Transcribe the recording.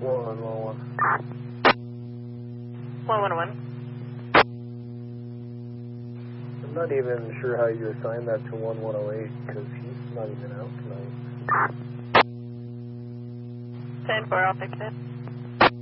111. 111. I'm not even sure how you assigned that to 1108 because he's not even out tonight. 10-4, I'll fix it.